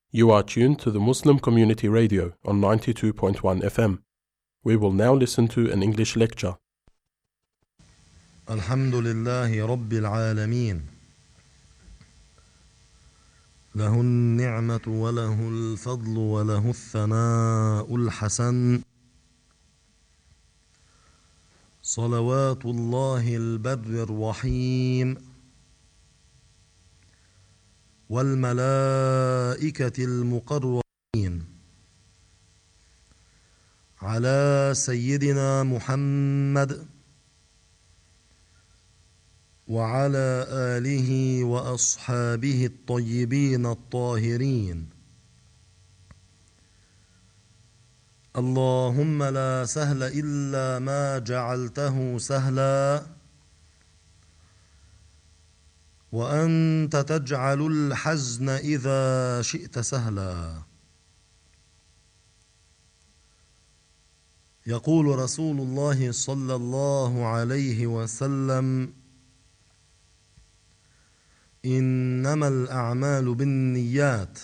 You are tuned to the Muslim Community Radio on 92.1 FM. We will now listen to an English lecture. Alhamdulillahi Rabbil Alameen. له النعمة وله الفضل وله الثناء الحسن صلوات الله البر الرحيم والملائكة المقربين على سيدنا محمد وعلى آله وأصحابه الطيبين الطاهرين. اللهم لا سهل إلا ما جعلته سهلا وأنت تجعل الحزن إذا شئت سهلا. يقول رسول الله صلى الله عليه وسلم: إنما الأعمال بالنيات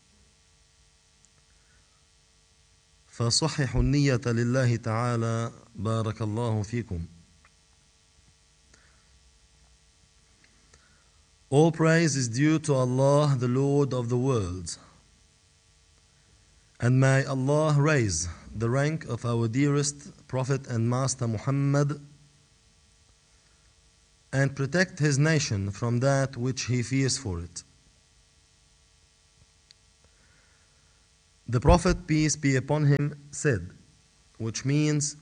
فصححوا النية لله تعالى. بارك الله فيكم. All praise is due to Allah, the Lord of the worlds. And may Allah raise the rank of our dearest Prophet and Master Muhammad and protect his nation from that which he fears for it. The Prophet, peace be upon him, said, which means,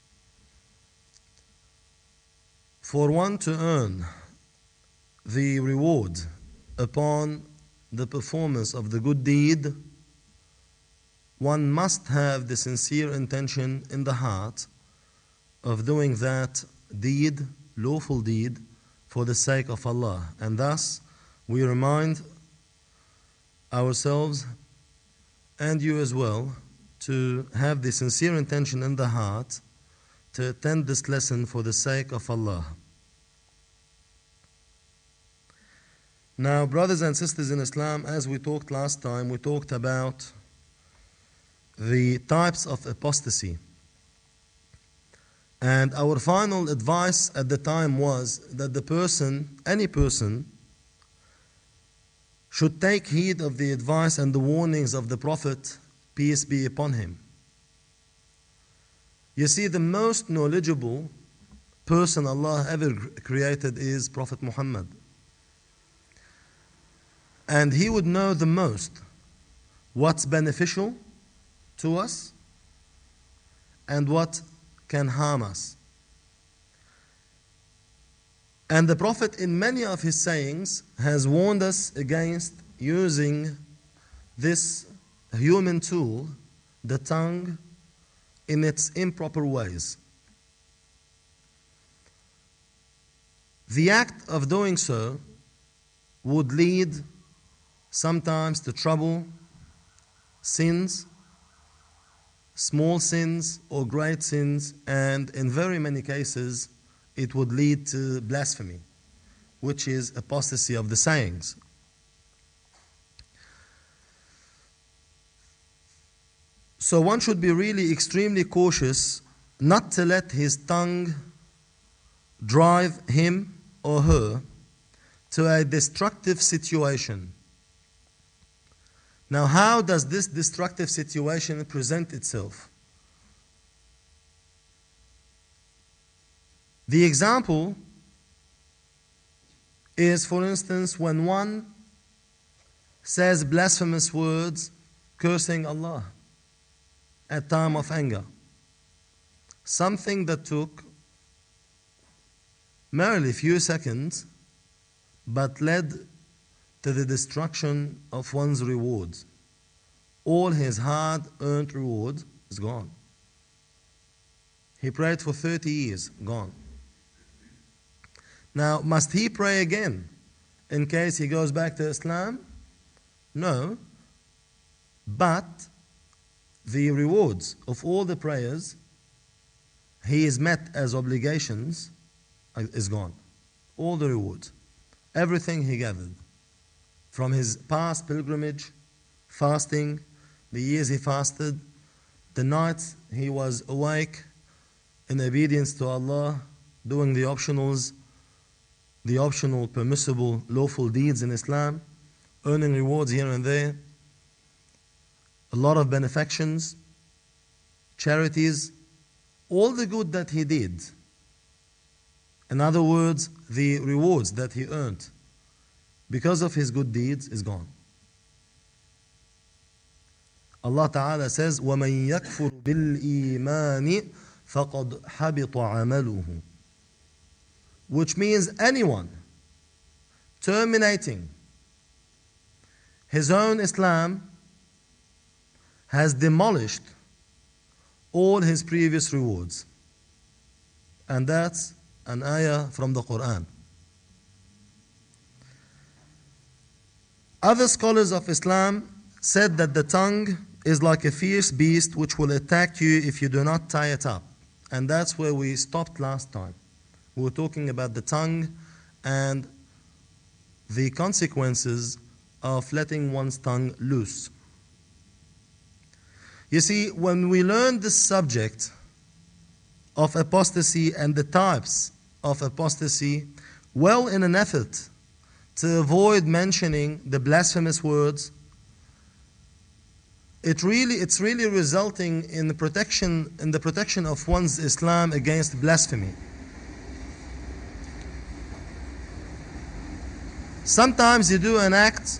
for one to earn the reward upon the performance of the good deed, one must have the sincere intention in the heart of doing that deed, lawful deed, for the sake of Allah. And thus we remind ourselves and you as well to have the sincere intention in the heart to attend this lesson for the sake of Allah. Now, brothers and sisters in Islam, as we talked last time, we talked about the types of apostasy. And our final advice at the time was that the person, any person, should take heed of the advice and the warnings of the Prophet, peace be upon him. You see, the most knowledgeable person Allah ever created is Prophet Muhammad. And he would know the most what's beneficial to us and what can harm us. And the Prophet, in many of his sayings, has warned us against using this human tool, the tongue, in its improper ways. The act of doing so would lead sometimes to trouble, sins, small sins or great sins, and in very many cases it would lead to blasphemy, which is apostasy of the sayings. So one should be really extremely cautious not to let his tongue drive him or her to a destructive situation. Now, how does this destructive situation present itself? The example is, for instance, when one says blasphemous words cursing Allah at time of anger. Something that took merely a few seconds but led to the destruction of one's rewards. All his hard-earned reward is gone. He prayed for 30 years, gone. Now, must he pray again in case he goes back to Islam? No. But the rewards of all the prayers he is met as obligations is gone. All the rewards. Everything he gathered from his past pilgrimage, fasting, the years he fasted, the nights he was awake in obedience to Allah, doing the optional, permissible, lawful deeds in Islam, earning rewards here and there, a lot of benefactions, charities, all the good that he did. In other words, the rewards that he earned because of his good deeds is gone. Allah Ta'ala says, وَمَن يَكْفُرْ بِالْإِيمَانِ فَقَدْ حَبِطَ عَمَلُهُ, which means anyone terminating his own Islam has demolished all his previous rewards. And that's an ayah from the Quran. Other scholars of Islam said that the tongue is like a fierce beast which will attack you if you do not tie it up. And that's where we stopped last time. We were talking about the tongue and the consequences of letting one's tongue loose. You see, when we learned this subject of apostasy and the types of apostasy, well, in an effort to avoid mentioning the blasphemous words, it's really resulting in the protection of one's Islam against blasphemy. Sometimes you do an act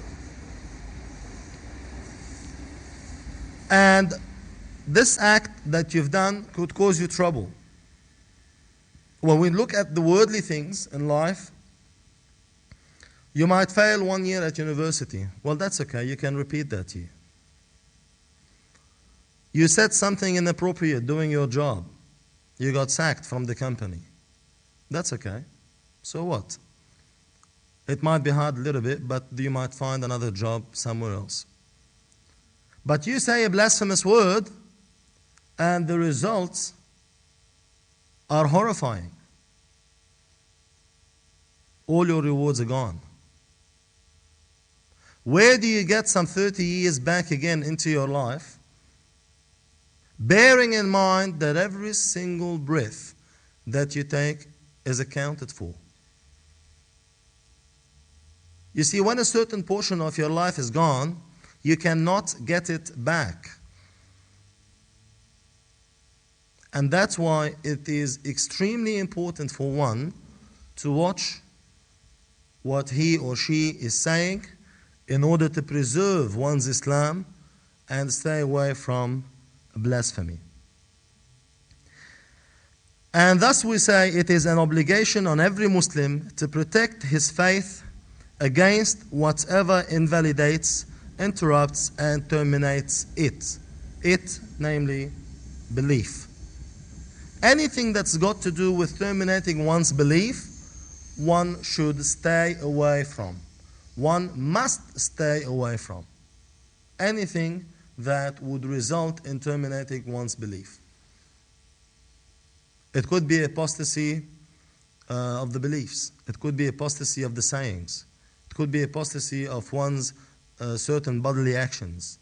and this act that you've done could cause you trouble. When we look at the worldly things in life, you might fail 1 year at university. Well, that's okay, you can repeat that year. You said something inappropriate doing your job. You got sacked from the company. That's okay. So what? It might be hard a little bit, but you might find another job somewhere else. But you say a blasphemous word, and the results are horrifying. All your rewards are gone. Where do you get some 30 years back again into your life, bearing in mind that every single breath that you take is accounted for? You see, when a certain portion of your life is gone, you cannot get it back. And that's why it is extremely important for one to watch what he or she is saying in order to preserve one's Islam and stay away from blasphemy. And thus we say it is an obligation on every Muslim to protect his faith against whatever invalidates, interrupts, and terminates it. It, namely, belief. Anything that's got to do with terminating one's belief, one should stay away from. One must stay away from anything that would result in terminating one's belief. It could be apostasy of the beliefs. It could be apostasy of the sayings. It could be apostasy of one's certain bodily actions.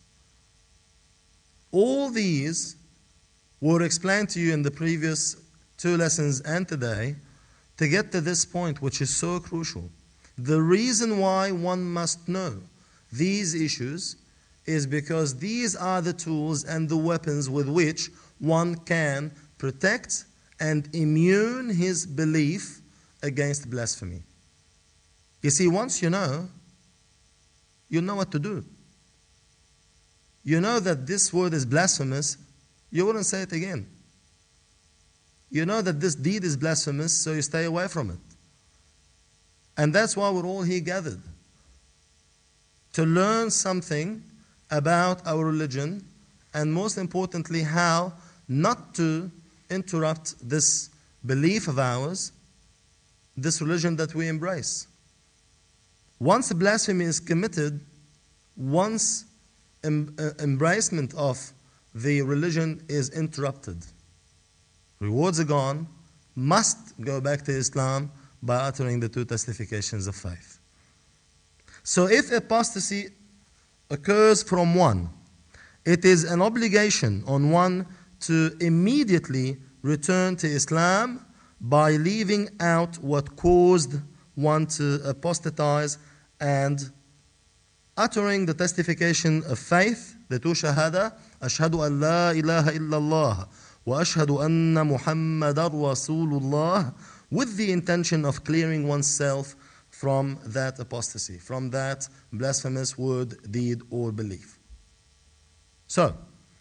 All these were explained to you in the previous 2 lessons and today to get to this point, which is so crucial. The reason why one must know these issues is because these are the tools and the weapons with which one can protect and immune his belief against blasphemy. You see, once you know what to do. You know that this word is blasphemous, you wouldn't say it again. You know that this deed is blasphemous, so you stay away from it. And that's why we're all here gathered. To learn something about our religion, and most importantly, how not to interrupt this belief of ours, this religion that we embrace. Once blasphemy is committed, once embracement of the religion is interrupted, rewards are gone, must go back to Islam by uttering the 2 testifications of faith. So if apostasy occurs from one, it is an obligation on one to immediately return to Islam by leaving out what caused one to apostatize and uttering the testification of faith, the two shahada, ashhadu an la ilaha illallah wa ashhadu anna Muhammadan Rasulullah, with the intention of clearing oneself from that apostasy, from that blasphemous word, deed, or belief. So,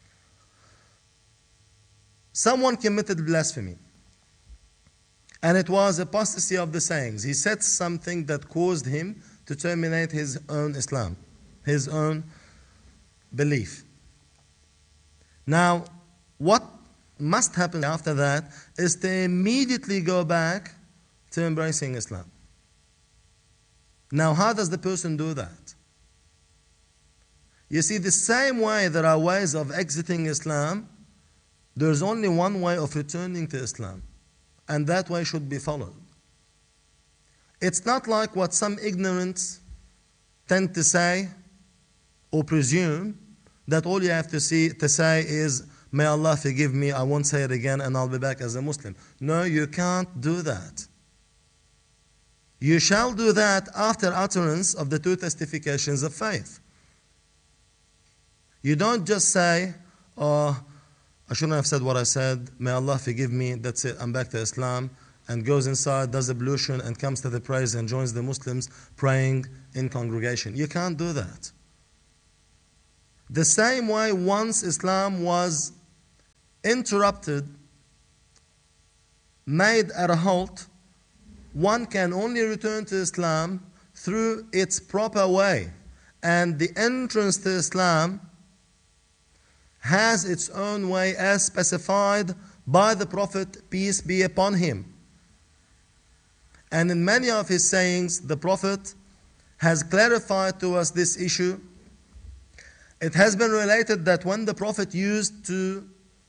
someone committed blasphemy, and it was apostasy of the sayings. He said something that caused him to terminate his own Islam, his own belief. Now, what must happen after that is to immediately go back to embracing Islam. Now, how does the person do that? You see, the same way there are ways of exiting Islam, there's only one way of returning to Islam, and that way should be followed. It's not like what some ignorants tend to say or presume, that all you have to say is, may Allah forgive me, I won't say it again, and I'll be back as a Muslim. No, you can't do that. You shall do that after utterance of the two testifications of faith. You don't just say, oh, I shouldn't have said what I said, may Allah forgive me, that's it, I'm back to Islam, and goes inside, does ablution, and comes to the prayers and joins the Muslims praying in congregation. You can't do that. The same way, once Islam was interrupted, made at a halt, one can only return to Islam through its proper way. And the entrance to Islam has its own way as specified by the Prophet, peace be upon him. And in many of his sayings, the Prophet has clarified to us this issue. It has been related that when the Prophet used to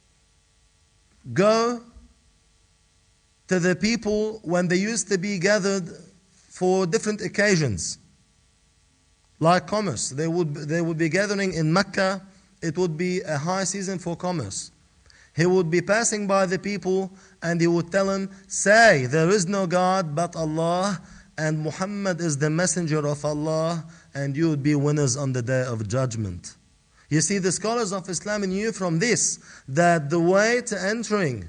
go to the people when they used to be gathered for different occasions, like commerce, they would be gathering in Mecca. It would be a high season for commerce. He would be passing by the people and he would tell them, say, there is no God but Allah, and Muhammad is the messenger of Allah, and you would be winners on the day of judgment. You see, the scholars of Islam knew from this that the way to entering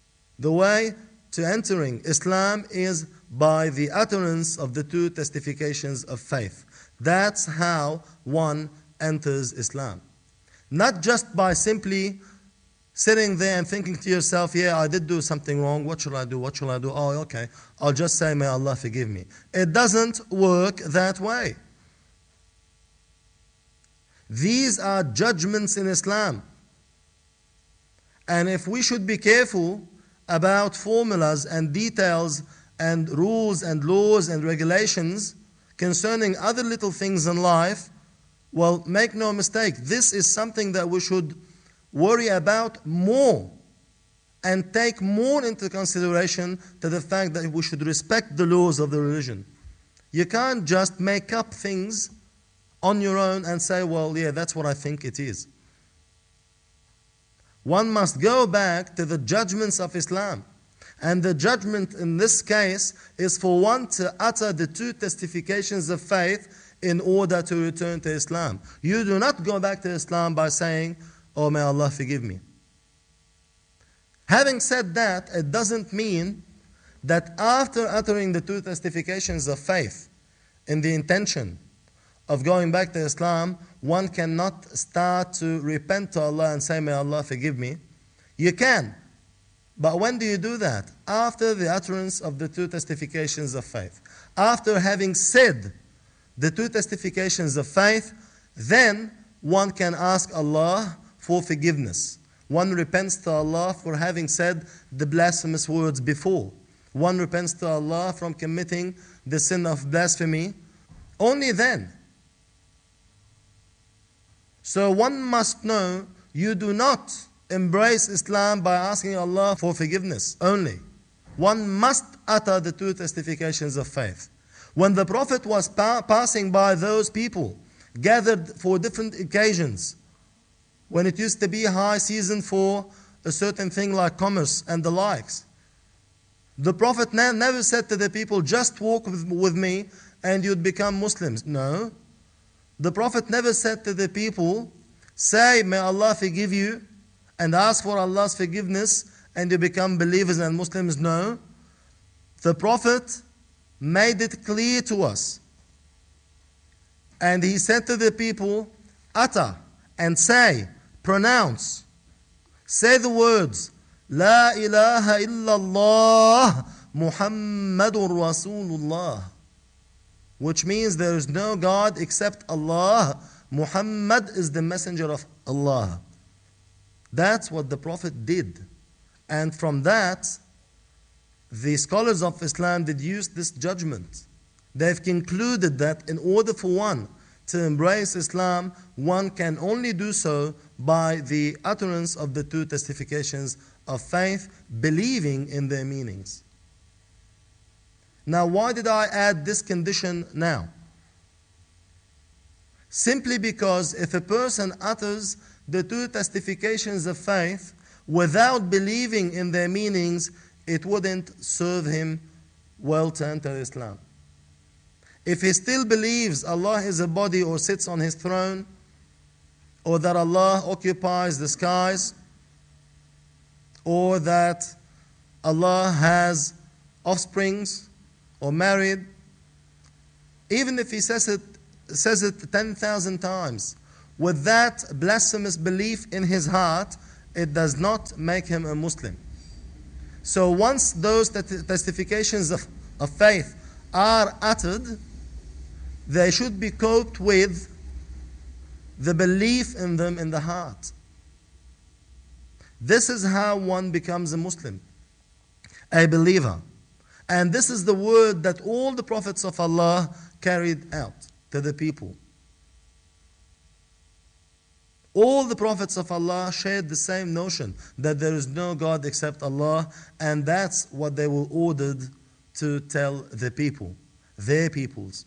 Islam is by the utterance of the two testifications of faith. That's how one enters Islam. Not just by simply sitting there and thinking to yourself, yeah, I did do something wrong, what shall I do, what shall I do? Oh, okay, I'll just say, may Allah forgive me. It doesn't work that way. These are judgments in Islam. And if we should be careful about formulas and details and rules and laws and regulations concerning other little things in life, well, make no mistake, this is something that we should worry about more and take more into consideration to the fact that we should respect the laws of the religion. You can't just make up things on your own and say, well, yeah, that's what I think it is. One must go back to the judgments of Islam. And the judgment in this case is for one to utter the two testifications of faith in order to return to Islam. You do not go back to Islam by saying, oh, may Allah forgive me. Having said that, it doesn't mean that after uttering the two testifications of faith in the intention of going back to Islam, one cannot start to repent to Allah and say, may Allah forgive me. You can. But when do you do that? After the utterance of the two testifications of faith. After having said the two testifications of faith, then one can ask Allah for forgiveness. One repents to Allah for having said the blasphemous words before. One repents to Allah from committing the sin of blasphemy. Only then. So one must know, you do not embrace Islam by asking Allah for forgiveness only. One must utter the two testifications of faith. When the Prophet was passing by those people gathered for different occasions. When it used to be high season for a certain thing like commerce and the likes. The Prophet never said to the people, just walk with me and you'd become Muslims. No. The Prophet never said to the people, say, may Allah forgive you, and ask for Allah's forgiveness and you become believers and Muslims. No. The Prophet made it clear to us. And he said to the people, utter and say, pronounce, say the words, La ilaha illallah Muhammadur Rasulullah, which means there is no God except Allah. Muhammad is the messenger of Allah. That's what the Prophet did. And from that, the scholars of Islam deduced this judgment. They've concluded that in order for one to embrace Islam, one can only do so by the utterance of the two testifications of faith, believing in their meanings. Now, why did I add this condition now? Simply because if a person utters the two testifications of faith without believing in their meanings, it wouldn't serve him well to enter Islam. If he still believes Allah is a body or sits on his throne, or that Allah occupies the skies, or that Allah has offsprings or married, even if he says it 10,000 times, with that blasphemous belief in his heart, it does not make him a Muslim. So once those testifications of faith are uttered, they should be coped with the belief in them in the heart. This is how one becomes a Muslim, a believer. And this is the word that all the prophets of Allah carried out to the people. All the prophets of Allah shared the same notion, that there is no God except Allah, and that's what they were ordered to tell the people, their peoples.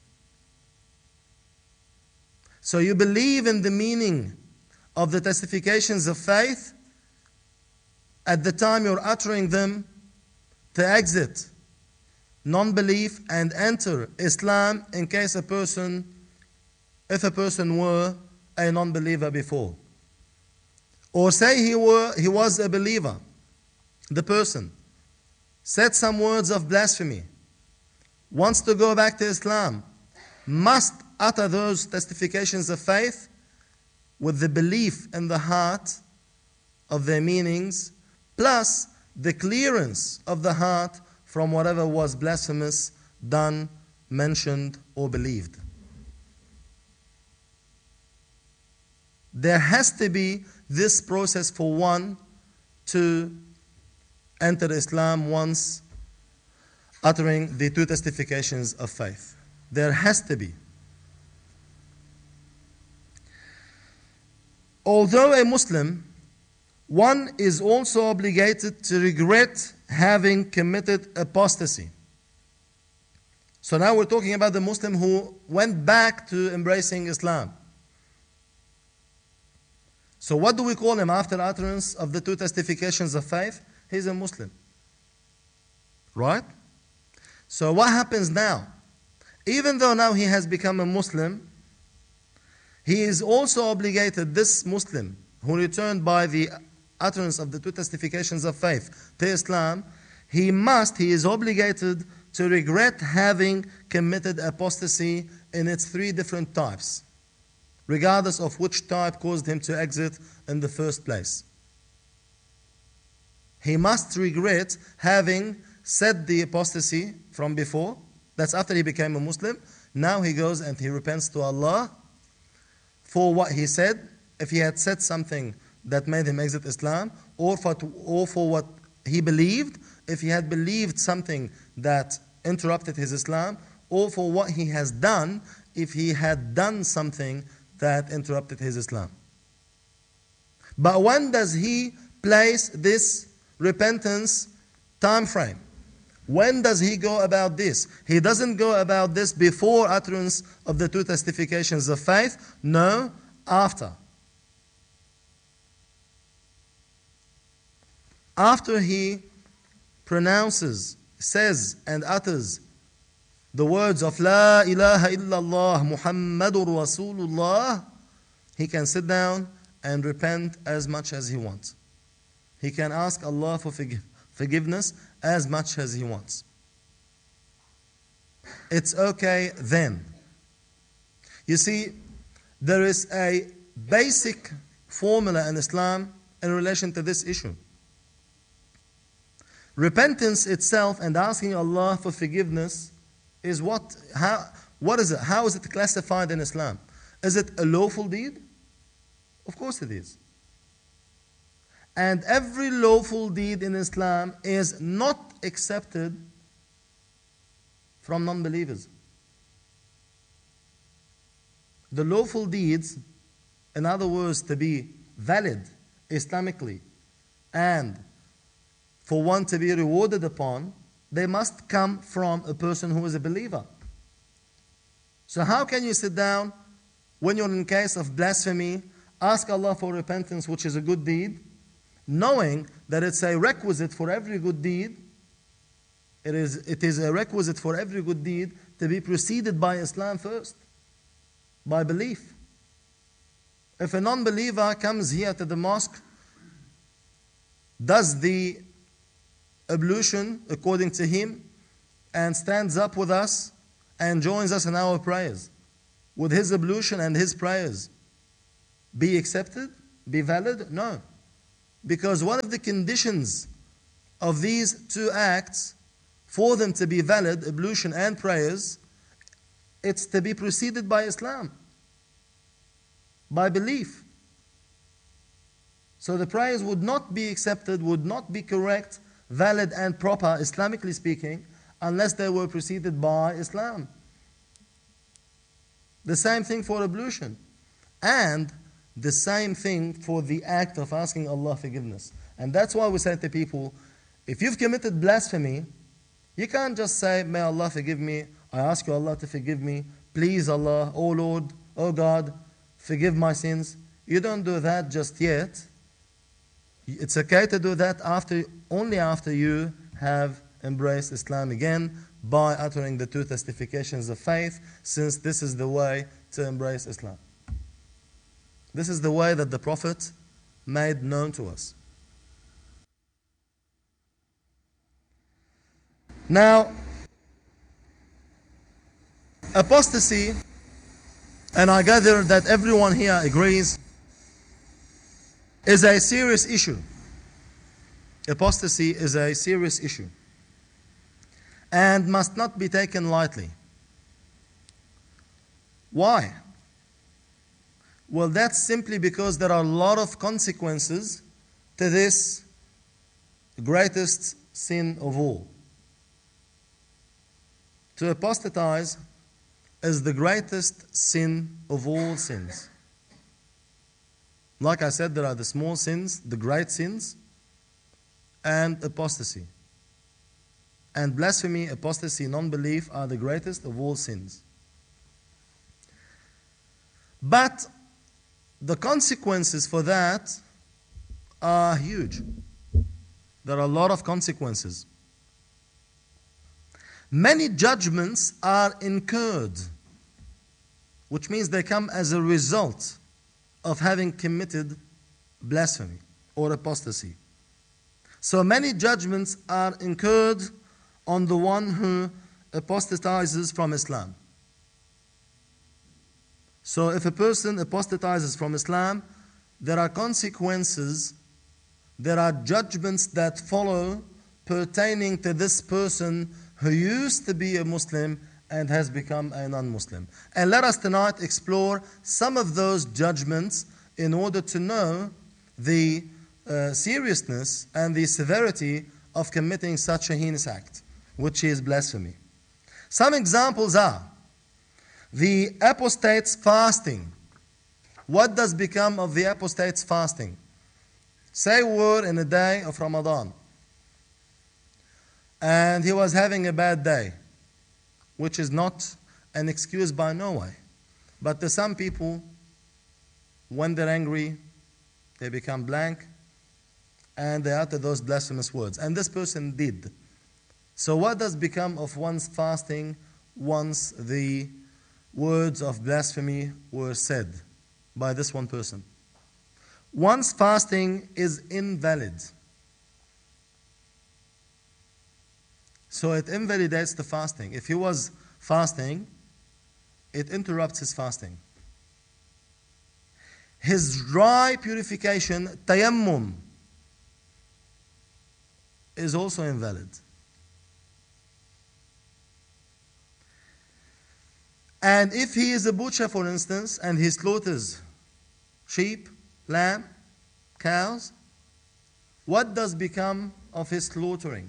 So you believe in the meaning of the testifications of faith at the time you're uttering them, to exit non-belief and enter Islam in case if a person were a non-believer before. Or say he was a believer. The person said some words of blasphemy, wants to go back to Islam, must utter those testifications of faith with the belief in the heart of their meanings, plus the clearance of the heart from whatever was blasphemous, done, mentioned, or believed. There has to be this process for one to enter Islam once uttering the two testifications of faith. There has to be. Although a Muslim, one is also obligated to regret having committed apostasy. So now we're talking about the Muslim who went back to embracing Islam. So what do we call him after utterance of the two testifications of faith? He's a Muslim. Right? So what happens now? Even though now he has become a Muslim, he is also obligated, this Muslim who returned by the utterance of the two testifications of faith to Islam, he is obligated to regret having committed apostasy in its three different types, regardless of which type caused him to exit in the first place. He must regret having said the apostasy from before. That's after he became a Muslim. Now he goes and he repents to Allah for what he said, if he had said something that made him exit Islam, or for what he believed, if he had believed something that interrupted his Islam, or for what he has done, if he had done something that interrupted his Islam. But when does he place this repentance time frame? When does he go about this? He doesn't go about this before utterance of the two testifications of faith. No, after. After he pronounces, says and utters the words of La ilaha illallah Muhammadur Rasulullah, he can sit down and repent as much as he wants. He can ask Allah for forgiveness as much as he wants. It's okay then. You see, there is a basic formula in Islam in relation to this issue. Repentance itself and asking Allah for forgiveness is what is it? How is it classified in Islam? Is it a lawful deed? Of course it is. And every lawful deed in Islam is not accepted from non-believers. The lawful deeds, in other words, to be valid Islamically and for one to be rewarded upon, they must come from a person who is a believer. So how can you sit down when you're in case of blasphemy, ask Allah for repentance, which is a good deed, knowing that it's a requisite for every good deed, it is a requisite for every good deed to be preceded by Islam first, by belief. If a non-believer comes here to the mosque, does the ablution according to him, and stands up with us and joins us in our prayers, would his ablution and his prayers be accepted, be valid? No. Because one of the conditions of these two acts, for them to be valid, ablution and prayers, it's to be preceded by Islam, by belief. So the prayers would not be accepted, would not be correct, valid and proper, Islamically speaking, unless they were preceded by Islam. The same thing for ablution. And the same thing for the act of asking Allah forgiveness. And that's why we say to people, if you've committed blasphemy, you can't just say, may Allah forgive me, I ask you Allah to forgive me, please Allah, oh Lord, oh God, forgive my sins. You don't do that just yet. It's okay to do that only after you have embraced Islam again by uttering the two testifications of faith, since this is the way to embrace Islam. This is the way that the Prophet made known to us. Now, apostasy, and I gather that everyone here agrees, is a serious issue. Apostasy is a serious issue and must not be taken lightly. Why? Well, that's simply because there are a lot of consequences to this greatest sin of all. To apostatize is the greatest sin of all sins. Like I said, there are the small sins, the great sins, and apostasy. And blasphemy, apostasy, non-belief are the greatest of all sins. But the consequences for that are huge. There are a lot of consequences. Many judgments are incurred, which means they come as a result of having committed blasphemy or apostasy. So many judgments are incurred on the one who apostatizes from Islam. So if a person apostatizes from Islam, there are consequences, there are judgments that follow pertaining to this person who used to be a Muslim and has become a non-Muslim. And let us tonight explore some of those judgments in order to know the seriousness and the severity of committing such a heinous act, which is blasphemy. Some examples are the apostate's fasting. What does become of the apostate's fasting? Say a word in a day of Ramadan. and he was having a bad day, which is not an excuse by no way. But to some people, when they're angry, they become blank and they utter those blasphemous words. And this person did. So what does become of one's fasting once the words of blasphemy were said by this one person? One's fasting is invalid. So it invalidates the fasting. If he was fasting, it interrupts his fasting. His dry purification, tayammum, is also invalid. And if he is a butcher, for instance, and he slaughters sheep, lamb, cows, what does become of his slaughtering?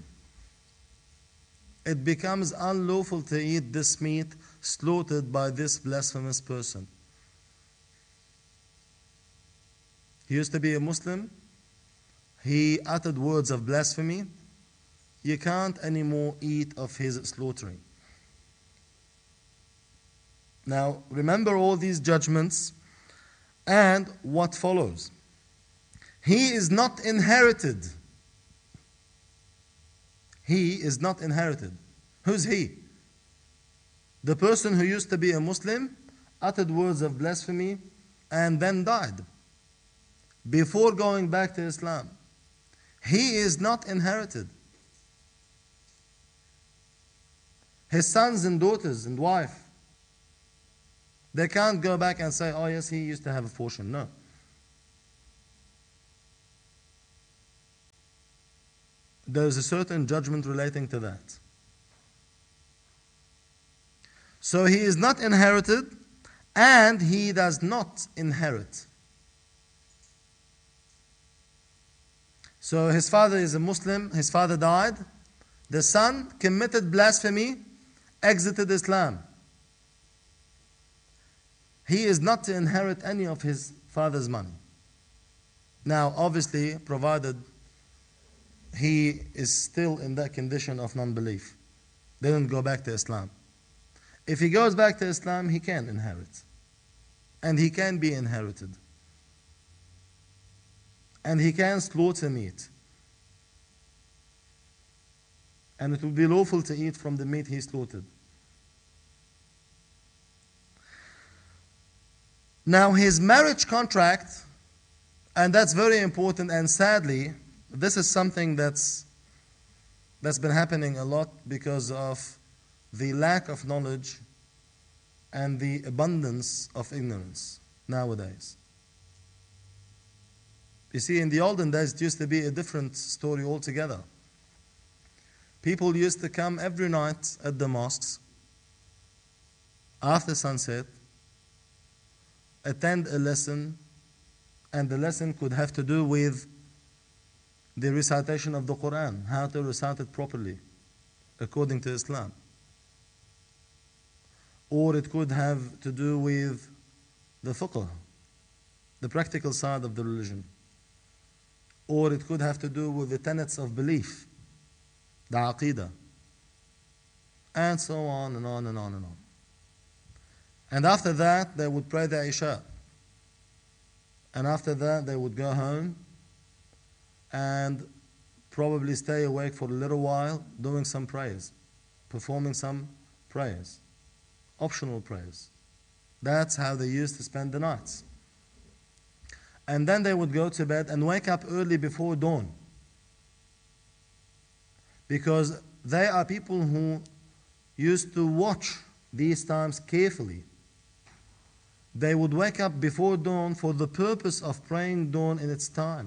It becomes unlawful to eat this meat slaughtered by this blasphemous person. He used to be a Muslim. He uttered words of blasphemy. You can't anymore eat of his slaughtering. Now, remember all these judgments and what follows. He is not inherited. He is not inherited. Who's he? The person who used to be a Muslim, uttered words of blasphemy, and then died before going back to Islam. He is not inherited. His sons and daughters and wife, they can't go back and say, oh yes, he used to have a portion. No. There is a certain judgment relating to that. So he is not inherited, and he does not inherit. So his father is a Muslim, his father died, the son committed blasphemy, exited Islam. He is not to inherit any of his father's money. Now, obviously, provided he is still in that condition of non-belief, didn't go back to Islam. If he goes back to Islam, he can inherit. And he can be inherited. And he can slaughter meat. And it will be lawful to eat from the meat he slaughtered. Now his marriage contract, and that's very important, and sadly, this is something that's been happening a lot because of the lack of knowledge and the abundance of ignorance nowadays. You see, in the olden days, it used to be a different story altogether. People used to come every night at the mosques after sunset, attend a lesson, and the lesson could have to do with the recitation of the Quran, how to recite it properly, according to Islam. Or it could have to do with the fiqh, the practical side of the religion. Or it could have to do with the tenets of belief, the aqidah, and so on and on and on and on. And after that, they would pray the Isha. And after that, they would go home and probably stay awake for a little while doing some prayers, performing some prayers, optional prayers. That's how they used to spend the nights. And then they would go to bed and wake up early before dawn. Because they are people who used to watch these times carefully. They would wake up before dawn for the purpose of praying dawn in its time,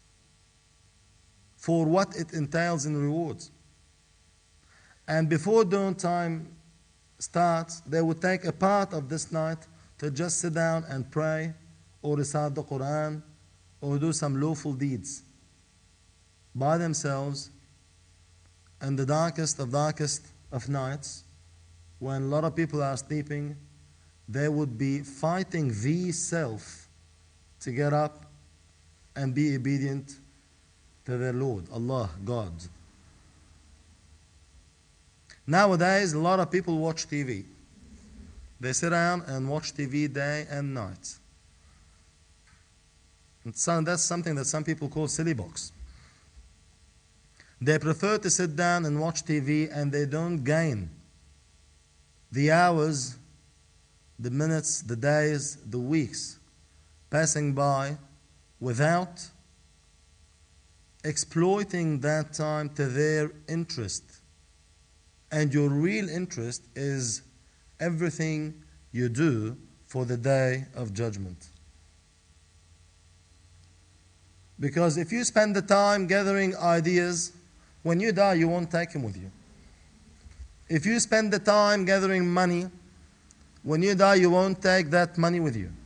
for what it entails in rewards. And before dawn time starts, they would take a part of this night to just sit down and pray, or recite the Quran, or do some lawful deeds by themselves. And the darkest of nights, when a lot of people are sleeping, they would be fighting the self to get up and be obedient to their Lord, Allah, God. Nowadays, a lot of people watch TV. They sit down and watch TV day and night. That's something that some people call silly box. They prefer to sit down and watch TV, and they don't gain the hours, the minutes, the days, the weeks passing by without exploiting that time to their interest. And your real interest is everything you do for the day of judgment. Because if you spend the time gathering ideas, when you die, you won't take them with you. If you spend the time gathering money, when you die, you won't take that money with you.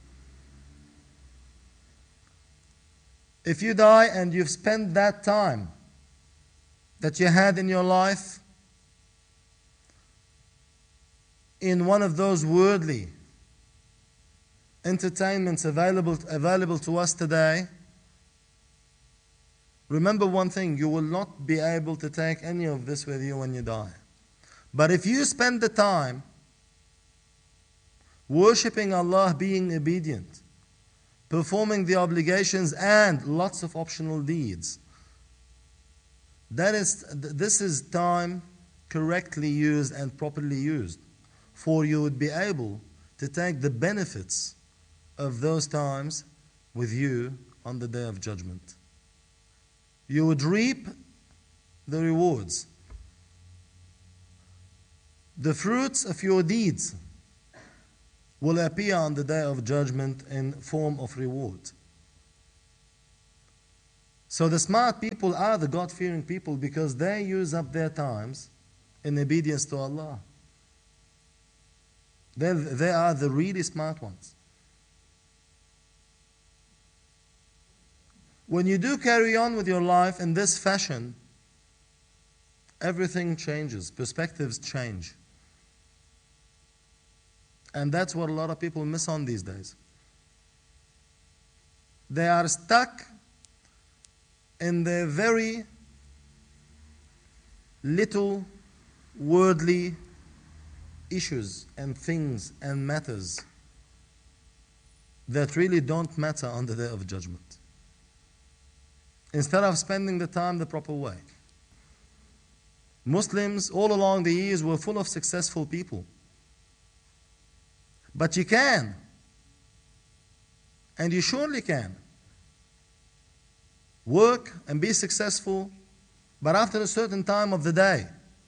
If you die and you've spent that time that you had in your life in one of those worldly entertainments available to us today, remember one thing, you will not be able to take any of this with you when you die. But if you spend the time worshipping Allah, being obedient, performing the obligations and lots of optional deeds, this is time correctly used and properly used, for you would be able to take the benefits of those times with you on the day of judgment. You would reap the rewards, the fruits of your deeds will appear on the day of judgment in form of reward. So the smart people are the God-fearing people, because they use up their times in obedience to Allah. They are the really smart ones. When you do carry on with your life in this fashion, everything changes, perspectives change. And that's what a lot of people miss on these days. They are stuck in their very little worldly issues and things and matters that really don't matter on the day of judgment, instead of spending the time the proper way. Muslims all along the years were full of successful people. But you can, and you surely can, work and be successful, but after a certain time of the day,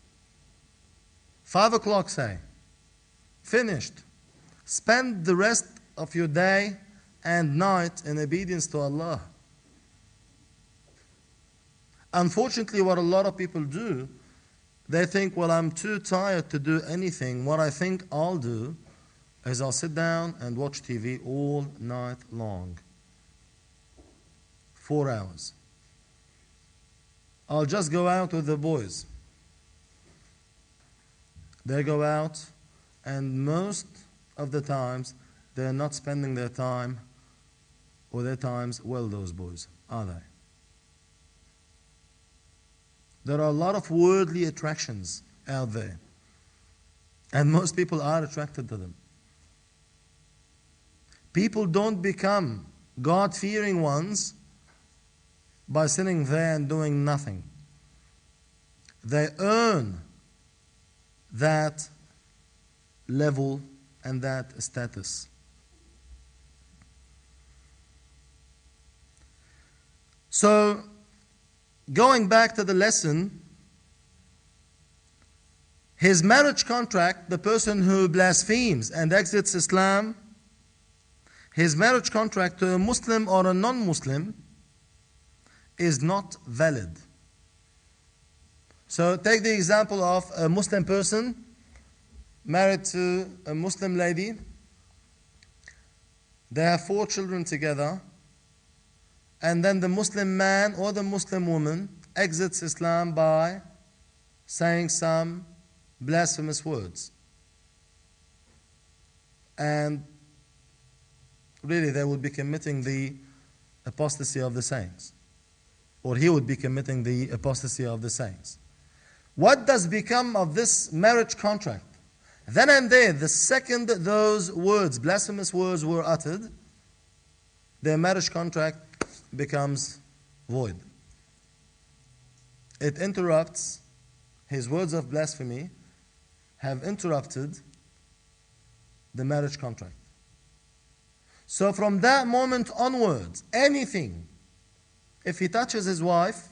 5 o'clock say, finished. Spend the rest of your day and night in obedience to Allah. Unfortunately, what a lot of people do, they think, well, I'm too tired to do anything. What I think I'll do is I'll sit down and watch TV all night long. 4 hours. I'll just go out with the boys. They go out, and most of the times they're not spending their time or their times well, those boys, are they? There are a lot of worldly attractions out there, and most people are attracted to them. People don't become God-fearing ones by sitting there and doing nothing. They earn that level and that status. So, going back to the lesson, his marriage contract, the person who blasphemes and exits Islam, his marriage contract to a Muslim or a non-Muslim is not valid. So take the example of a Muslim person married to a Muslim lady. They have 4 children together, and then the Muslim man or the Muslim woman exits Islam by saying some blasphemous words. And really, they would be committing the apostasy of the saints. Or he would be committing the apostasy of the saints. What does become of this marriage contract? Then and there, the second those words, blasphemous words, were uttered, their marriage contract becomes void. It interrupts, his words of blasphemy have interrupted the marriage contract. So from that moment onwards, anything, if he touches his wife,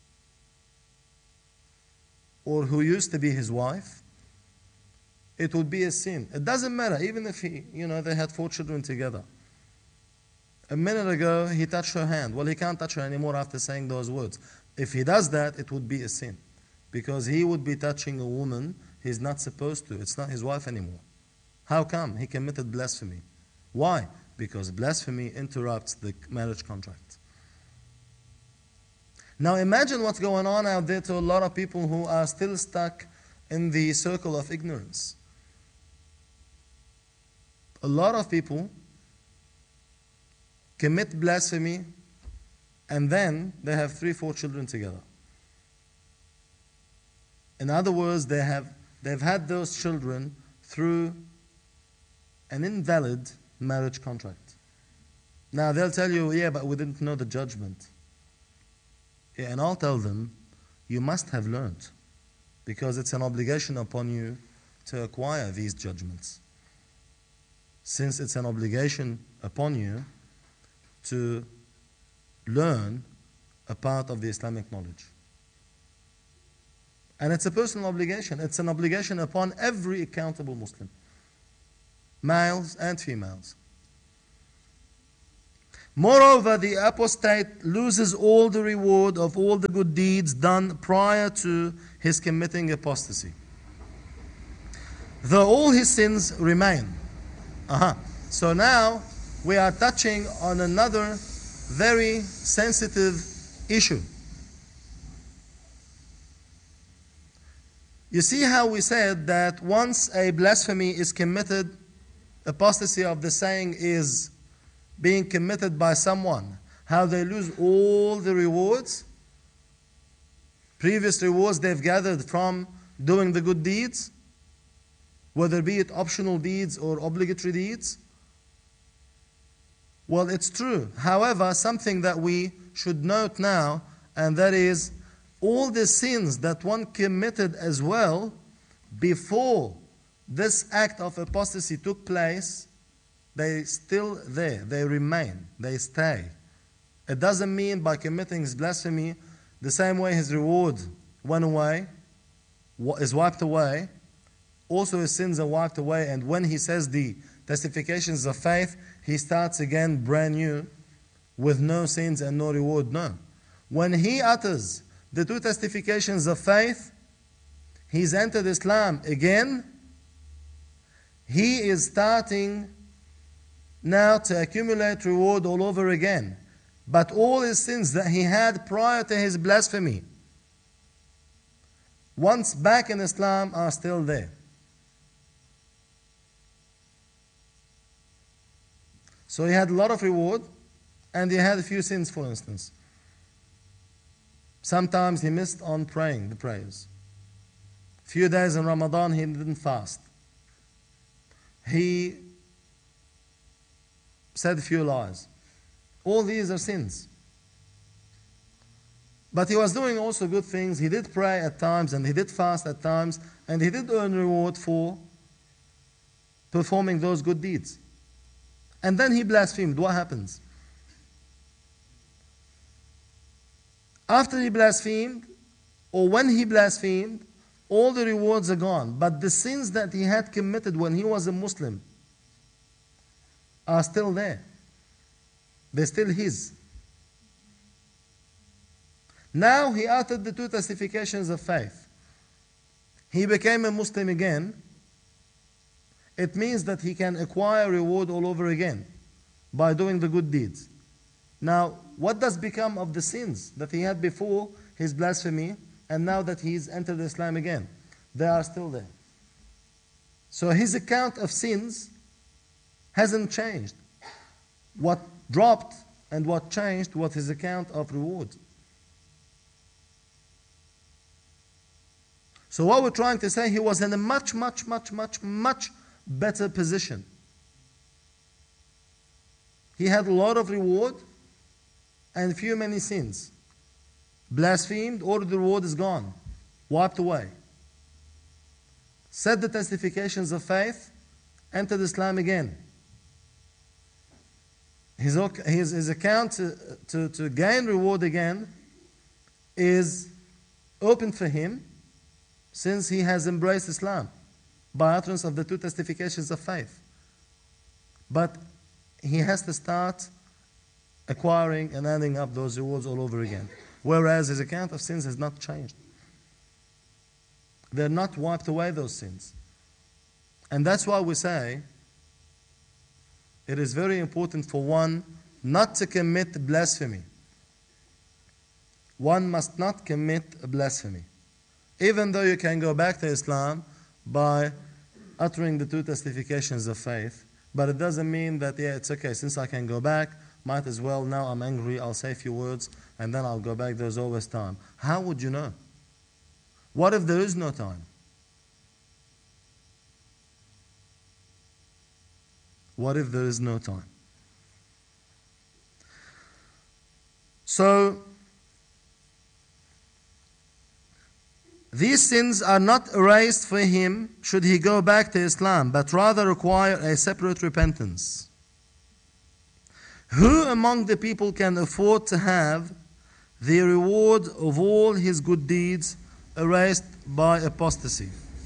or who used to be his wife, it would be a sin. It doesn't matter, even if they had 4 children together. A minute ago, he touched her hand. Well, he can't touch her anymore after saying those words. If he does that, it would be a sin. Because he would be touching a woman he's not supposed to. It's not his wife anymore. How come? He committed blasphemy. Why? Because blasphemy interrupts the marriage contract. Now imagine what's going on out there to a lot of people who are still stuck in the circle of ignorance. A lot of people commit blasphemy and then they have 3-4 children together. In other words, they've had those children through an invalid marriage contract. Now they'll tell you, yeah, but we didn't know the judgment. Yeah, and I'll tell them, you must have learned, because it's an obligation upon you to acquire these judgments. Since it's an obligation upon you to learn a part of the Islamic knowledge. And it's a personal obligation. It's an obligation upon every accountable Muslim, males and females. Moreover, the apostate loses all the reward of all the good deeds done prior to his committing apostasy, though all his sins remain. So now we are touching on another very sensitive issue. You see how we said that once a blasphemy is committed, apostasy of the saying is being committed by someone, how they lose all the rewards, previous rewards they've gathered from doing the good deeds, whether be it optional deeds or obligatory deeds. Well, it's true. However, something that we should note now, and that is all the sins that one committed as well before this act of apostasy took place, they still there, they remain, they stay. It doesn't mean by committing his blasphemy, the same way his reward went away, is wiped away, also his sins are wiped away, and when he says the testifications of faith, he starts again brand new with no sins and no reward. No. When he utters the 2 testifications of faith, he's entered Islam again. He is starting now to accumulate reward all over again. But all his sins that he had prior to his blasphemy, once back in Islam, are still there. So he had a lot of reward, and he had a few sins, for instance. Sometimes he missed on praying the prayers. Few days in Ramadan he didn't fast. He said a few lies. All these are sins. But he was doing also good things. He did pray at times, and he did fast at times, and he did earn reward for performing those good deeds. And then he blasphemed. What happens? After he blasphemed, or when he blasphemed, all the rewards are gone. But the sins that he had committed when he was a Muslim are still there. They're still his. Now he uttered the 2 testifications of faith. He became a Muslim again. It means that he can acquire reward all over again by doing the good deeds. Now, what does become of the sins that he had before his blasphemy, and now that he's entered Islam again? They are still there. So his account of sins hasn't changed. What dropped and what changed was his account of reward. So what we're trying to say, he was in a much better position. He had a lot of reward and few many sins. Blasphemed, all the reward is gone, wiped away. Said the testifications of faith, entered Islam again. His account to gain reward again is open for him since he has embraced Islam by utterance of the two testifications of faith. But he has to start acquiring and adding up those rewards all over again. Whereas his account of sins has not changed. They're not wiped away, those sins. And that's why we say it is very important for one not to commit blasphemy. One must not commit blasphemy. Even though you can go back to Islam by uttering the two testifications of faith, but it doesn't mean that, yeah, it's okay, since I can go back, might as well, now I'm angry, I'll say a few words, and then I'll go back, there's always time. How would you know? What if there is no time? What if there is no time? So, these sins are not erased for him should he go back to Islam, but rather require a separate repentance. Who among the people can afford to have the reward of all his good deeds erased by apostasy?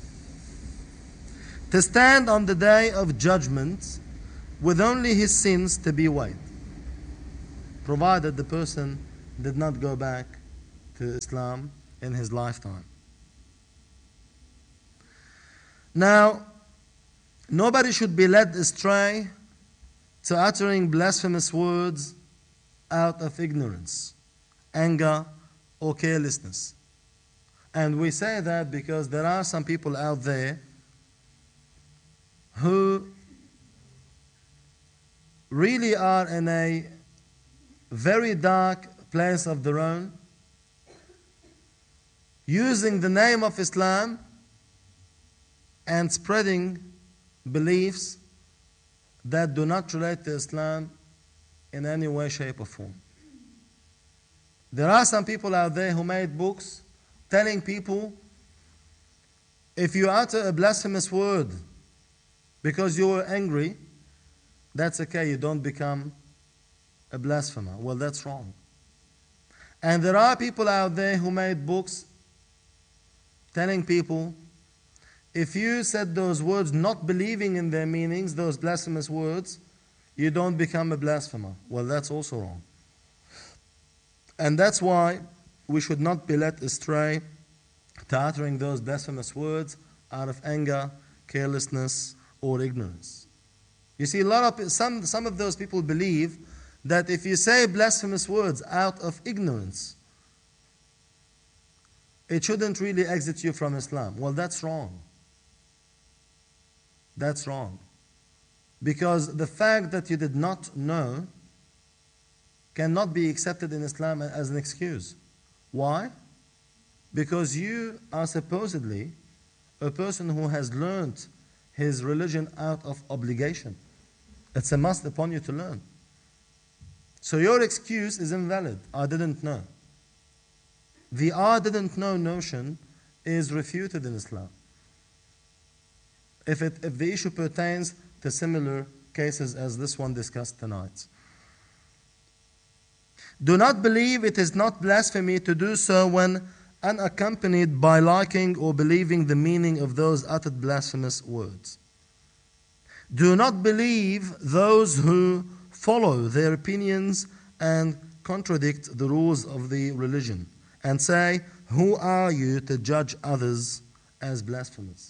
To stand on the day of judgment with only his sins to be weighed, provided the person did not go back to Islam in his lifetime. Now, nobody should be led astray to uttering blasphemous words out of ignorance, anger, or carelessness. And we say that because there are some people out there who really are in a very dark place of their own, using the name of Islam and spreading beliefs that do not relate to Islam in any way, shape, or form. There are some people out there who made books telling people, if you utter a blasphemous word because you were angry, that's okay, you don't become a blasphemer. Well, that's wrong. And there are people out there who made books telling people, if you said those words not believing in their meanings, those blasphemous words, you don't become a blasphemer. Well, that's also wrong. And that's why we should not be led astray to uttering those blasphemous words out of anger, carelessness, or ignorance. You see, some of those people believe that if you say blasphemous words out of ignorance, it shouldn't really exit you from Islam. Well, that's wrong. That's wrong. Because the fact that you did not know cannot be accepted in Islam as an excuse. Why? Because you are supposedly a person who has learned his religion out of obligation. It's a must upon you to learn. So your excuse is invalid. I didn't know. The I didn't know notion is refuted in Islam. If the issue pertains to similar cases as this one discussed tonight. Do not believe it is not blasphemy to do so when unaccompanied by liking or believing the meaning of those uttered blasphemous words. Do not believe those who follow their opinions and contradict the rules of the religion and say, who are you to judge others as blasphemous?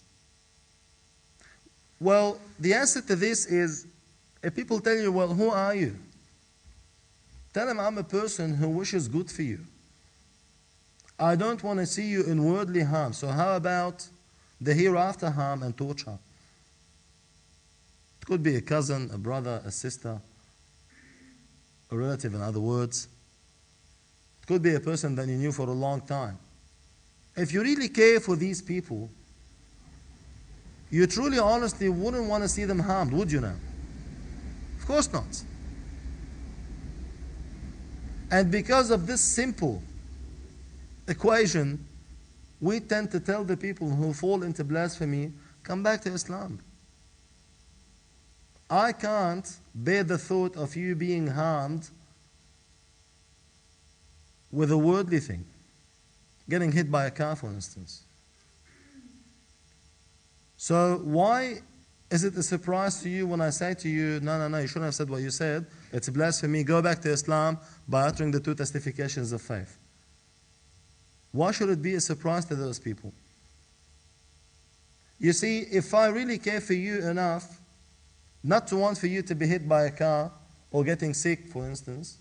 Well, the answer to this is, if people tell you, well, who are you? Tell them, I'm a person who wishes good for you. I don't want to see you in worldly harm. So how about the hereafter harm and torture? It could be a cousin, a brother, a sister, a relative, in other words. It could be a person that you knew for a long time. If you really care for these people, you truly, honestly wouldn't want to see them harmed, would you now? Of course not. And because of this simple equation, we tend to tell the people who fall into blasphemy, come back to Islam. I can't bear the thought of you being harmed with a worldly thing. Getting hit by a car, for instance. So why is it a surprise to you when I say to you, no, you shouldn't have said what you said. It's blasphemy. Go back to Islam by uttering the 2 testifications of faith. Why should it be a surprise to those people? You see, if I really care for you enough not to want for you to be hit by a car or getting sick, for instance,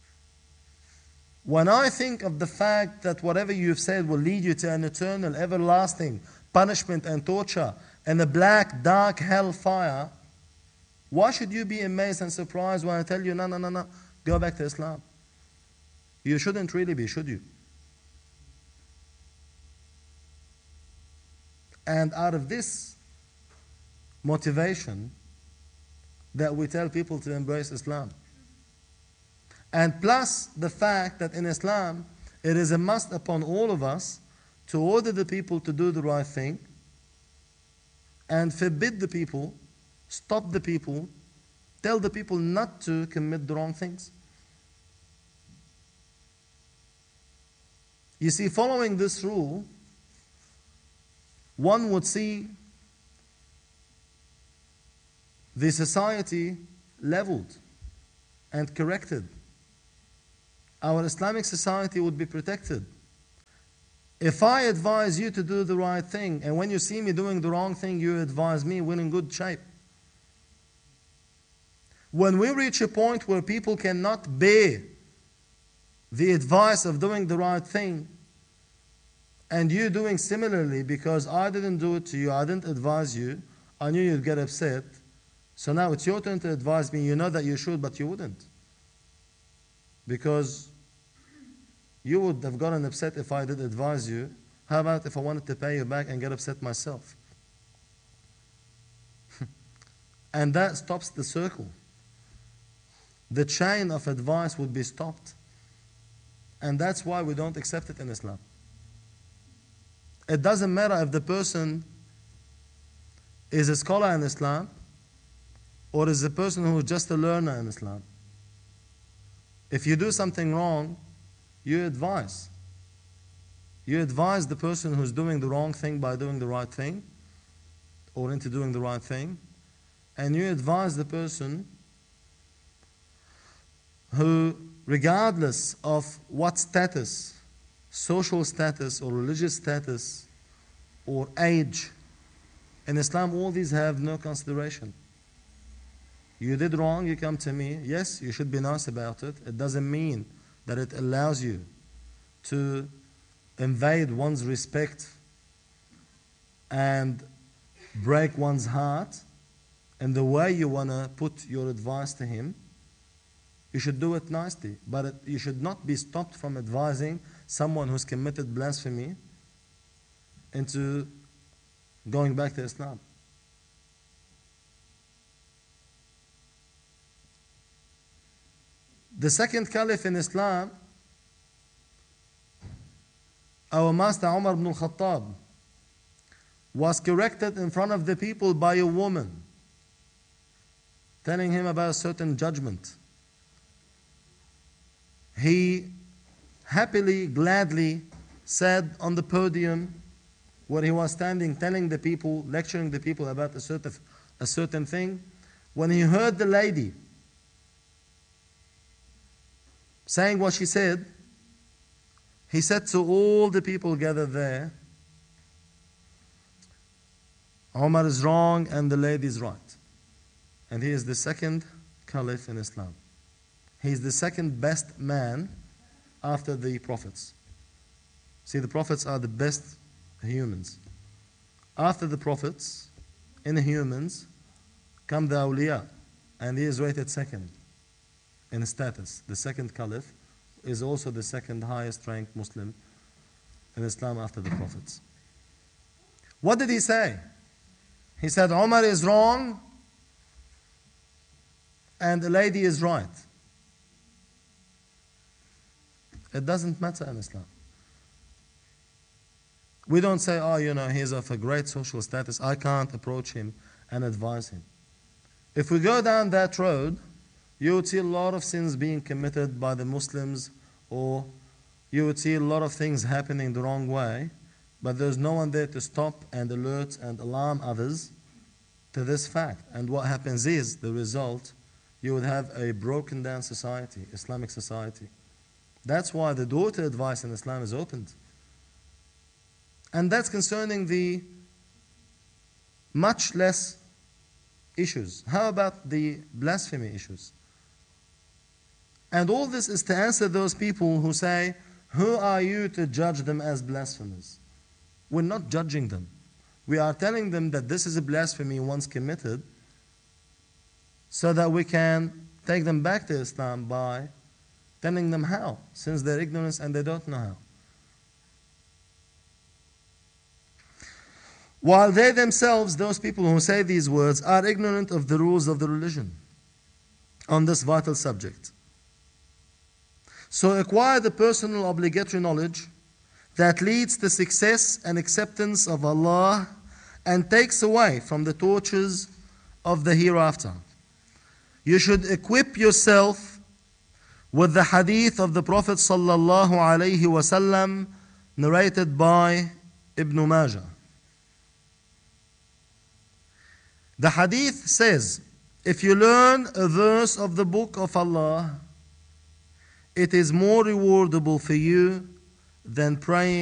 when I think of the fact that whatever you've said will lead you to an eternal, everlasting punishment and torture and a black, dark hellfire, why should you be amazed and surprised when I tell you, no, go back to Islam? You shouldn't really be, should you? And out of this motivation that we tell people to embrace Islam. And plus the fact that in Islam, it is a must upon all of us to order the people to do the right thing and forbid the people, stop the people, tell the people not to commit the wrong things. You see, following this rule, one would see the society leveled and corrected. Our Islamic society would be protected. If I advise you to do the right thing, and when you see me doing the wrong thing, you advise me, we're in good shape. When we reach a point where people cannot bear the advice of doing the right thing, and you doing similarly because I didn't do it to you, I didn't advise you, I knew you'd get upset, so now it's your turn to advise me. You know that you should, but you wouldn't. Because you would have gotten upset if I did advise you. How about if I wanted to pay you back and get upset myself? And that stops the circle. The chain of advice would be stopped. And that's why we don't accept it in Islam. It doesn't matter if the person is a scholar in Islam or is a person who is just a learner in Islam. If you do something wrong, you advise. You advise the person who's doing the wrong thing by doing the right thing or into doing the right thing. And you advise the person who, regardless of what status, social status or religious status or age, in Islam all these have no consideration. You did wrong, you come to me. Yes, you should be nice about it. It doesn't mean that it allows you to invade one's respect and break one's heart in the way you want to put your advice to him. You should do it nicely, but you should not be stopped from advising someone who's committed blasphemy into going back to Islam. The second caliph in Islam, our master Umar ibn al-Khattab, was corrected in front of the people by a woman, telling him about a certain judgment. He happily, gladly said on the podium where he was standing, telling the people, lecturing the people about a certain thing, when he heard the lady saying what she said, he said to all the people gathered there, Umar is wrong and the lady is right. And he is the second caliph in Islam. He is the second best man after the prophets. See, the prophets are the best humans. After the prophets, in the humans, come the awliya, and he is rated second in status. The second caliph is also the second highest ranked Muslim in Islam after the Prophets. What did he say? He said Umar is wrong and the lady is right. It doesn't matter in Islam. We don't say, oh, he's of a great social status, I can't approach him and advise him. If we go down that road, you would see a lot of sins being committed by the Muslims, or you would see a lot of things happening the wrong way, but there's no one there to stop and alert and alarm others to this fact. And what happens is, the result, you would have a broken down society, Islamic society. That's why the door to advice in Islam is opened. And that's concerning the much less issues. How about the blasphemy issues? And all this is to answer those people who say, who are you to judge them as blasphemers? We're not judging them. We are telling them that this is a blasphemy once committed, so that we can take them back to Islam by telling them how, since they're ignorant and they don't know how. While they themselves, those people who say these words, are ignorant of the rules of the religion on this vital subject. So acquire the personal obligatory knowledge that leads to success and acceptance of Allah and takes away from the tortures of the hereafter. You should equip yourself with the hadith of the Prophet sallallahu alaihi wasallam narrated by Ibn Majah. The hadith says, if you learn a verse of the book of Allah, it is more rewardable for you than praying